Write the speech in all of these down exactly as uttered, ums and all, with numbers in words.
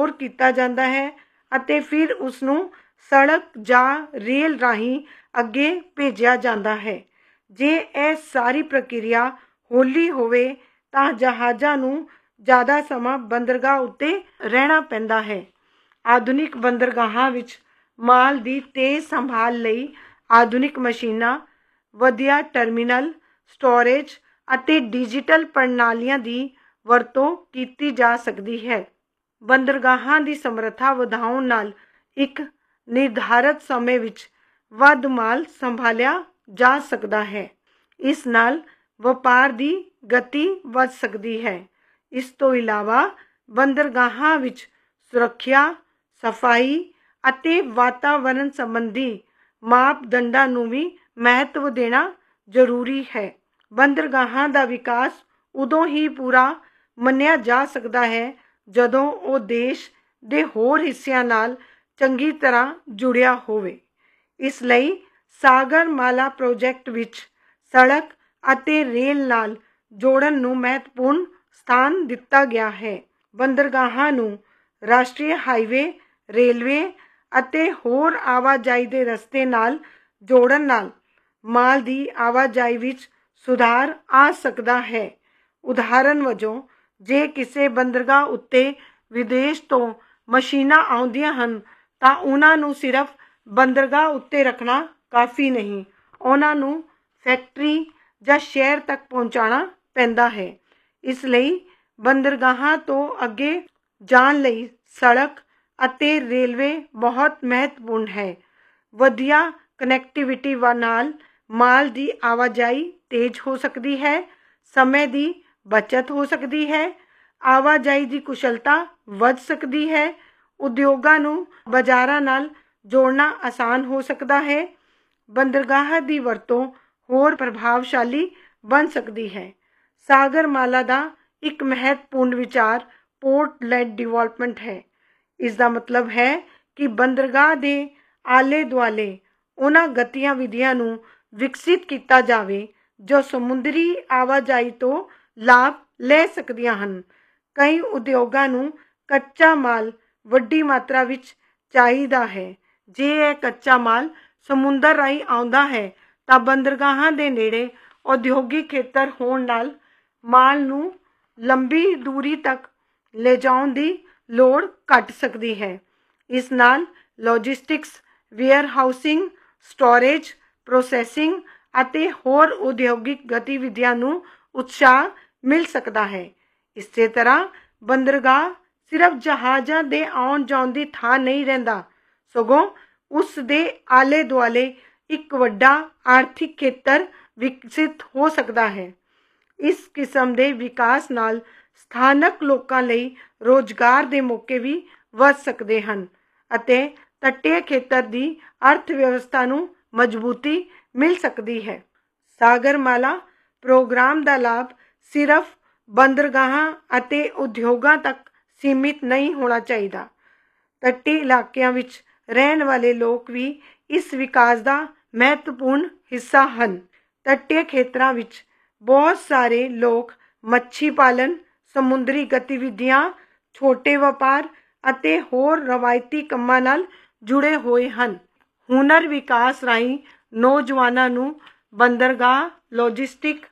Store किया जाता है ਅਤੇ फिर उसनू सड़क ਜਾਂ रेल राही ਅੱਗੇ ਭੇਜਿਆ ਜਾਂਦਾ ਹੈ। ਜੇ ਇਹ ਸਾਰੀ ਪ੍ਰਕਿਰਿया ਹੌਲੀ ਹੋਵੇ ਤਾਂ ਜਹਾਜ਼ਾਂ ਨੂੰ ਜ਼ਿਆਦਾ ਸਮਾਂ ਬੰਦਰਗਾਹ ਉੱਤੇ ਰਹਿਣਾ ਪੈਂਦਾ ਹੈ। ਆਧੁਨਿਕ ਬੰਦਰਗਾਹਾਂ ਵਿੱਚ ਮਾਲ ਦੀ ਤੇਜ਼ ਸੰਭਾਲ ਲਈ ਆਧੁਨਿਕ ਮਸ਼ੀਨਾਂ, ਵਧੀਆ ਟਰਮੀਨਲ, ਸਟੋਰੇਜ ਅਤੇ ਡਿਜੀਟਲ ਪ੍ਰਣਾਲੀਆਂ ਦੀ ਵਰਤੋਂ ਕੀਤੀ ਜਾ ਸਕਦੀ ਹੈ। ਬੰਦਰਗਾਹਾਂ ਦੀ ਸਮਰੱਥਾ ਵਧਾਉਣ ਨਾਲ ਇੱਕ ਨਿਰਧਾਰਤ ਸਮੇਂ ਵਿੱਚ ਵੱਧ ਮਾਲ ਸੰਭਾਲਿਆ ਜਾ ਸਕਦਾ ਹੈ। ਇਸ ਨਾਲ ਵਪਾਰ ਦੀ ਗਤੀ ਵੱਧ ਸਕਦੀ ਹੈ। ਇਸ ਤੋਂ ਇਲਾਵਾ ਬੰਦਰਗਾਹਾਂ ਵਿੱਚ ਸੁਰੱਖਿਆ, ਸਫਾਈ ਅਤੇ ਵਾਤਾਵਰਣ ਸੰਬੰਧੀ ਮਾਪਦੰਡਾਂ ਨੂੰ ਵੀ ਮਹੱਤਵ ਦੇਣਾ ਜ਼ਰੂਰੀ ਹੈ। ਬੰਦਰਗਾਹਾਂ ਦਾ ਵਿਕਾਸ ਉਦੋਂ ਹੀ ਪੂਰਾ ਮੰਨਿਆ ਜਾ ਸਕਦਾ ਹੈ ਜਦੋਂ ਉਹ ਦੇਸ਼ ਦੇ ਹੋਰ ਹਿੱਸਿਆਂ ਨਾਲ ਚੰਗੀ ਤਰ੍ਹਾਂ ਜੁੜਿਆ ਹੋਵੇ। ਇਸ ਲਈ ਸਾਗਰਮਾਲਾ ਪ੍ਰੋਜੈਕਟ ਵਿੱਚ ਸੜਕ ਅਤੇ ਰੇਲ ਨਾਲ ਜੋੜਨ ਨੂੰ ਮਹੱਤਵਪੂਰਨ ਸਥਾਨ ਦਿੱਤਾ ਗਿਆ ਹੈ। ਬੰਦਰਗਾਹਾਂ ਨੂੰ ਰਾਸ਼ਟਰੀ ਹਾਈਵੇ, ਰੇਲਵੇ ਅਤੇ ਹੋਰ ਆਵਾਜਾਈ ਦੇ ਰਸਤੇ ਨਾਲ ਜੋੜਨ ਨਾਲ ਮਾਲ ਦੀ ਆਵਾਜਾਈ ਵਿੱਚ ਸੁਧਾਰ ਆ ਸਕਦਾ ਹੈ। ਉਦਾਹਰਨ ਵਜੋਂ ਜੇ ਕਿਸੇ ਬੰਦਰਗਾਹ ਉੱਤੇ ਵਿਦੇਸ਼ ਤੋਂ ਮਸ਼ੀਨਾਂ ਆਉਂਦੀਆਂ ਹਨ ਤਾਂ ਉਹਨਾਂ ਨੂੰ ਸਿਰਫ ਬੰਦਰਗਾਹ ਉੱਤੇ ਰੱਖਣਾ ਕਾਫੀ ਨਹੀਂ, ਉਹਨਾਂ ਨੂੰ ਫੈਕਟਰੀ ਜਾਂ ਸ਼ਹਿਰ ਤੱਕ ਪਹੁੰਚਾਉਣਾ ਪੈਂਦਾ ਹੈ। ਇਸ ਲਈ ਬੰਦਰਗਾਹਾਂ ਤੋਂ ਅੱਗੇ ਜਾਣ ਲਈ ਸੜਕ ਅਤੇ ਰੇਲਵੇ ਬਹੁਤ ਮਹੱਤਵਪੂਰਨ ਹੈ। ਵਧੀਆ ਕਨੈਕਟੀਵਿਟੀ ਨਾਲ ਮਾਲ ਦੀ ਆਵਾਜਾਈ ਤੇਜ਼ ਹੋ ਸਕਦੀ ਹੈ, ਸਮੇਂ ਦੀ ਬਚਤ ਹੋ ਸਕਦੀ ਹੈ, ਆਵਾਜਾਈ ਦੀ ਕੁਸ਼ਲਤਾ ਵੱਧ ਸਕਦੀ ਹੈ, ਉਦਯੋਗਾਂ ਨੂੰ ਬਾਜ਼ਾਰਾਂ ਨਾਲ ਜੋੜਨਾ ਆਸਾਨ ਹੋ ਸਕਦਾ ਹੈ, ਬੰਦਰਗਾਹ ਦੀ ਵਰਤੋਂ ਹੋਰ ਪ੍ਰਭਾਵਸ਼ਾਲੀ ਬਣ ਸਕਦੀ ਹੈ। ਸਾਗਰਮਾਲਾ ਦਾ ਇੱਕ ਮਹੱਤਵਪੂਰਨ ਵਿਚਾਰ ਪੋਰਟ ਲੈਡ ਡਿਵੈਲਪਮੈਂਟ ਹੈ। ਇਸ ਦਾ ਮਤਲਬ ਹੈ ਕਿ ਬੰਦਰਗਾਹ ਦੇ ਆਲੇ ਦੁਆਲੇ ਉਹਨਾਂ ਗਤੀਵਿਧੀਆਂ ਨੂੰ ਵਿਕਸਿਤ ਕੀਤਾ ਜਾਵੇ ਜੋ ਸਮੁੰਦਰੀ ਆਵਾਜਾਈ ਤੋਂ ਲਾਭ ਲੈ ਸਕਦੀਆਂ ਹਨ। ਕਈ ਉਦਯੋਗਾਂ ਨੂੰ ਕੱਚਾ ਮਾਲ ਵੱਡੀ ਮਾਤਰਾ ਵਿੱਚ ਚਾਹੀਦਾ ਹੈ। ਜੇ ਇਹ ਕੱਚਾ ਮਾਲ ਸਮੁੰਦਰ ਰਾਹੀਂ ਆਉਂਦਾ ਹੈ ਤਾਂ ਬੰਦਰਗਾਹਾਂ ਦੇ ਨੇੜੇ ਉਦਯੋਗਿਕ ਖੇਤਰ ਹੋਣ ਨਾਲ ਮਾਲ ਨੂੰ ਲੰਬੀ ਦੂਰੀ ਤੱਕ ਲਿਜਾਉਣ ਦੀ ਲੋੜ ਘਟ ਸਕਦੀ ਹੈ। ਇਸ ਨਾਲ ਲੌਜਿਸਟਿਕਸ, ਵੇਅਰਹਾਊਸਿੰਗ, ਸਟੋਰੇਜ, ਪ੍ਰੋਸੈਸਿੰਗ ਅਤੇ ਹੋਰ ਉਦਯੋਗਿਕ ਗਤੀਵਿਧੀਆਂ ਨੂੰ ਉਤਸ਼ਾਹ ਮਿਲ ਸਕਦਾ ਹੈ। ਇਸੇ ਤਰ੍ਹਾਂ ਬੰਦਰਗਾਹ ਸਿਰਫ ਜਹਾਜ਼ਾਂ ਦੇ ਆਉਣ ਜਾਣ ਦੀ ਥਾਂ ਨਹੀਂ ਰਹਿੰਦਾ, ਸਗੋਂ ਉਸ ਦੇ ਆਲੇ ਦੁਆਲੇ ਇੱਕ ਵੱਡਾ ਆਰਥਿਕ ਖੇਤਰ ਵਿਕਸਿਤ ਹੋ ਸਕਦਾ ਹੈ। ਇਸ ਕਿਸਮ ਦੇ ਵਿਕਾਸ ਨਾਲ ਸਥਾਨਕ ਲੋਕਾਂ ਲਈ ਰੋਜ਼ਗਾਰ ਦੇ ਮੌਕੇ ਵੀ ਵੱਧ ਸਕਦੇ ਹਨ ਅਤੇ ਤੱਟੀय ਖੇਤਰ ਦੀ ਅਰਥ ਵਿਵਸਥਾ ਨੂੰ ਮਜ਼ਬੂਤੀ ਮਿਲ ਸਕਦੀ ਹੈ। ਸਾਗਰਮਾਲਾ ਪ੍ਰੋਗਰਾਮ ਦਾ ਲਾਭ ਸਿਰਫ ਬੰਦਰਗਾਹਾਂ ਅਤੇ ਉਦਯੋਗਾਂ ਤੱਕ ਸੀਮਿਤ ਨਹੀਂ ਹੋਣਾ ਚਾਹੀਦਾ। ਤੱਟੀ ਇਲਾਕਿਆਂ ਵਿੱਚ ਰਹਿਣ ਵਾਲੇ ਲੋਕ ਵੀ ਇਸ ਵਿਕਾਸ ਦਾ ਮਹੱਤਵਪੂਰਨ ਹਿੱਸਾ ਹਨ। ਤੱਟੀय ਖੇਤਰਾਂ ਵਿੱਚ ਬਹੁਤ ਸਾਰੇ ਲੋਕ ਮੱਛੀ ਪਾਲਣ, ਸਮੁੰਦਰੀ ਗਤੀਵਿਧੀਆਂ, ਛੋਟੇ ਵਪਾਰ ਅਤੇ ਹੋਰ ਰਵਾਇਤੀ ਕੰਮਾਂ ਨਾਲ ਜੁੜੇ ਹੋਏ ਹਨ। ਹੁਨਰ ਵਿਕਾਸ ਰਾਹੀਂ ਨੌਜਵਾਨਾਂ ਨੂੰ ਬੰਦਰਗਾਹ, ਲੌਜਿਸਟਿਕ,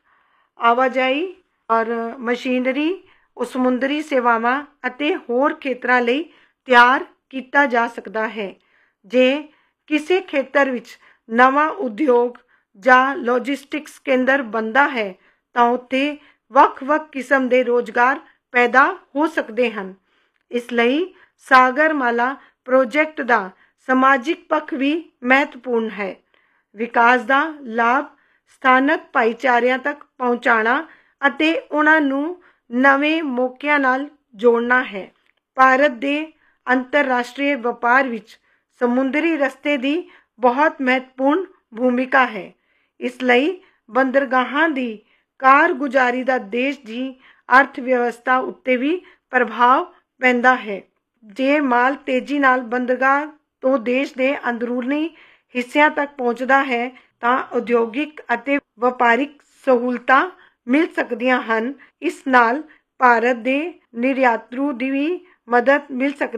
ਆਵਾਜਾਈ ਔਰ ਮਸ਼ੀਨਰੀ, ਸਮੁੰਦਰੀ ਸੇਵਾਵਾਂ ਅਤੇ ਹੋਰ ਖੇਤਰਾਂ ਲਈ ਤਿਆਰ ਕੀਤਾ ਜਾ ਸਕਦਾ ਹੈ। ਜੇ ਕਿਸੇ ਖੇਤਰ ਵਿੱਚ ਨਵਾਂ ਉਦਯੋਗ ਜਾਂ ਲੌਜਿਸਟਿਕਸ ਕੇਂਦਰ ਬਣਦਾ ਹੈ ਤਾਂ ਉੱਥੇ ਵੱਖ-ਵੱਖ ਕਿਸਮ ਦੇ ਰੋਜ਼ਗਾਰ ਪੈਦਾ ਹੋ ਸਕਦੇ ਹਨ। ਇਸ ਲਈ ਸਾਗਰਮਾਲਾ ਪ੍ਰੋਜੈਕਟ ਦਾ ਸਮਾਜਿਕ ਪੱਖ ਵੀ ਮਹੱਤਵਪੂਰਨ ਹੈ। ਵਿਕਾਸ ਦਾ ਲਾਭ ਸਥਾਨਕ ਭਾਈਚਾਰਿਆਂ ਤੱਕ ਪਹੁੰਚਾਉਣਾ ਅਤੇ ਉਹਨਾਂ ਨੂੰ ਨਵੇਂ ਮੌਕਿਆਂ ਨਾਲ ਜੋੜਨਾ ਹੈ। ਭਾਰਤ ਦੇ ਅੰਤਰਰਾਸ਼ਟਰੀ ਵਪਾਰ ਵਿੱਚ ਸਮੁੰਦਰੀ ਰਸਤੇ ਦੀ ਬਹੁਤ ਮਹੱਤਵਪੂਰਨ ਭੂਮਿਕਾ ਹੈ। ਇਸ ਲਈ ਬੰਦਰਗਾਹਾਂ ਦੀ ਕਾਰਗੁਜ਼ਾਰੀ ਦਾ ਦੇਸ਼ ਦੀ ਅਰਥ ਵਿਵਸਥਾ ਉੱਤੇ ਵੀ ਪ੍ਰਭਾਵ ਪੈਂਦਾ ਹੈ। ਜੇ ਮਾਲ ਤੇਜ਼ੀ ਨਾਲ ਬੰਦਰਗਾਹ ਤੋਂ ਦੇਸ਼ ਦੇ ਅੰਦਰੂਨੀ ਹਿੱਸਿਆਂ ਤੱਕ ਪਹੁੰਚਦਾ ਹੈ ਤਾਂ ਉਦਯੋਗਿਕ ਅਤੇ ਵਪਾਰਿਕ ਸਹੂਲਤਾਂ ਮਿਲ ਸਕਦੀਆਂ ਹਨ। ਇਸ ਨਾਲ ਭਾਰਤ ਦੇ ਨਿਰਯਾਤਰੂ ਦੀ ਵੀ ਮਦਦ ਮਿਲ ਸਕਦੀ